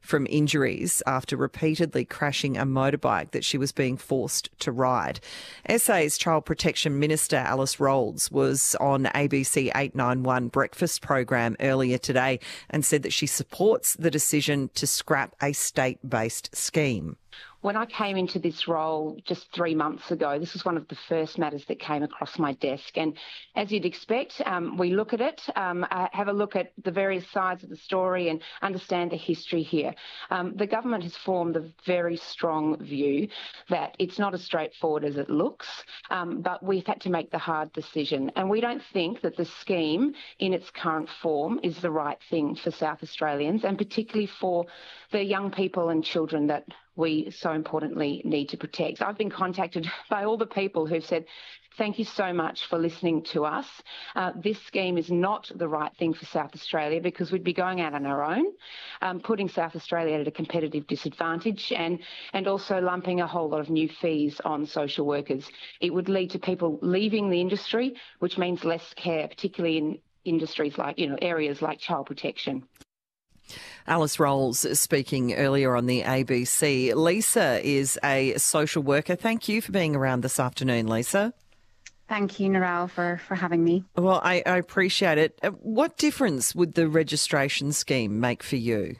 from injuries after repeatedly crashing a motorbike that she was being forced to ride. SA's Child Protection Minister Alice Rolls was on ABC 891 breakfast program earlier today and said that she supports the decision to scrap a state-based scheme. When I came into this role just 3 months ago, this was one of the first matters that came across my desk. And as you'd expect, we look at it, have a look at the various sides of the story and understand the history here. The government has formed a very strong view that it's not as straightforward as it looks, but we've had to make the hard decision. And we don't think that the scheme in its current form is the right thing for South Australians, and particularly for the young people and children that we so importantly need to protect. I've been contacted by all the people who've said, thank you so much for listening to us. This scheme is not the right thing for South Australia because we'd be going out on our own, putting South Australia at a competitive disadvantage and also lumping a whole lot of new fees on social workers. It would lead to people leaving the industry, which means less care, particularly in industries like, areas like child protection. Alice Rolls speaking earlier on the ABC. Lisa is a social worker. Thank you for being around this afternoon, Lisa. Thank you, Narelle, for having me. Well, I appreciate it. What difference would the registration scheme make for you?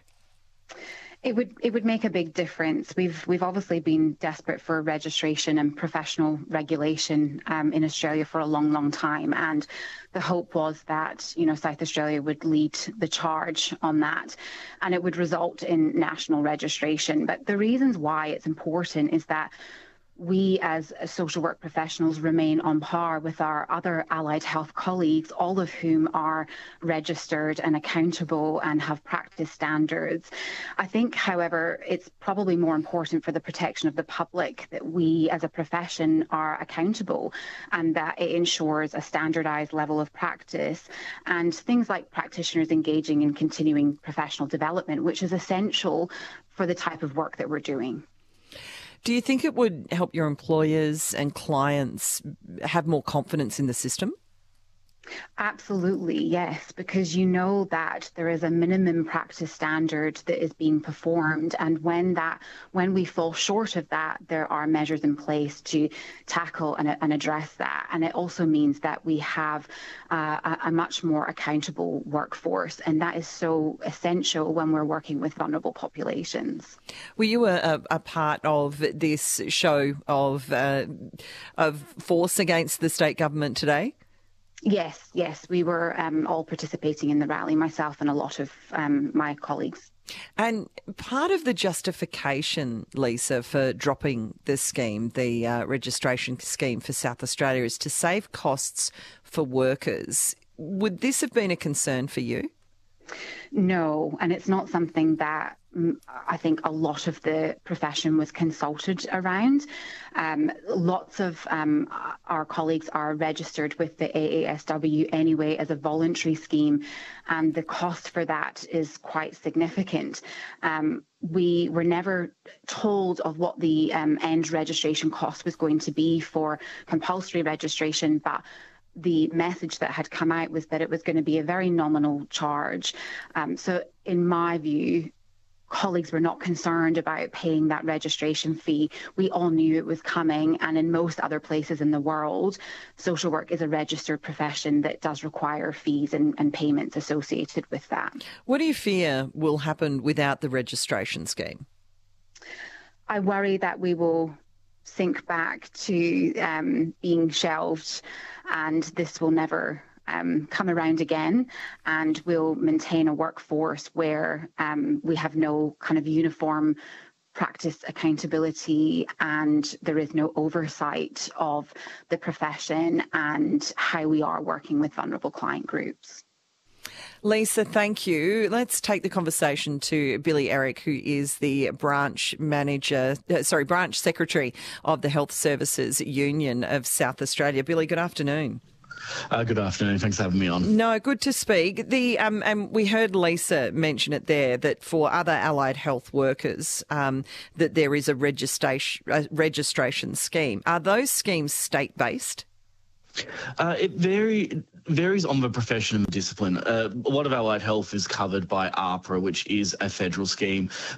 It would make a big difference. We've obviously been desperate for registration and professional regulation in Australia for a long, long time, and the hope was that South Australia would lead the charge on that, and it would result in national registration. But the reasons why it's important is that we as social work professionals remain on par with our other allied health colleagues, all of whom are registered and accountable and have practice standards. I think, however, it's probably more important for the protection of the public that we as a profession are accountable and that it ensures a standardised level of practice and things like practitioners engaging in continuing professional development, which is essential for the type of work that we're doing. Do you think it would help your employers and clients have more confidence in the system? Absolutely, yes, because you know that there is a minimum practice standard that is being performed, and when we fall short of that, there are measures in place to tackle and address that. And it also means that we have a much more accountable workforce, and that is so essential when we're working with vulnerable populations. Were you a part of this show of force against the state government today? Yes, we were all participating in the rally, myself and a lot of my colleagues. And part of the justification, Lisa, for dropping the scheme, the registration scheme for South Australia, is to save costs for workers. Would this have been a concern for you? No, and it's not something that I think a lot of the profession was consulted around. Lots of our colleagues are registered with the AASW anyway as a voluntary scheme, and the cost for that is quite significant. We were never told of what the end registration cost was going to be for compulsory registration, but the message that had come out was that it was going to be a very nominal charge. So in my view, colleagues were not concerned about paying that registration fee. We all knew it was coming, and in most other places in the world, social work is a registered profession that does require fees and payments associated with that. What do you fear will happen without the registration scheme? I worry that we will sink back to being shelved, and this will never come around again, and we'll maintain a workforce where we have no kind of uniform practice accountability, and there is no oversight of the profession and how we are working with vulnerable client groups. Lisa, thank you. Let's take the conversation to Billy Eric, who is the branch secretary of the Health Services Union of South Australia. Billy, good afternoon. Good afternoon. Thanks for having me on. No, good to speak. And we heard Lisa mention it there, that for other allied health workers, that there is a registration scheme. Are those schemes state-based? It varies on the profession and discipline. A lot of allied health is covered by AHPRA, which is a federal scheme.